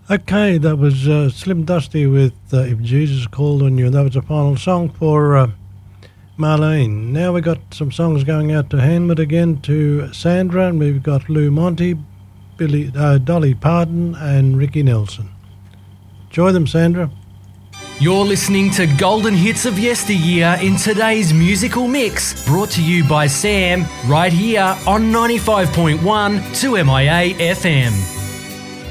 Okay, that was Slim Dusty with If Jesus Called on You. That was the final song for Marlene. Now we've got some songs going out to Hanwood again, to Sandra, and we've got Lou Monte, Dolly Parton and Ricky Nelson. Enjoy them, Sandra. You're listening to Golden Hits of Yesteryear in today's musical mix, brought to you by Sam, right here on 95.1 2MIA FM.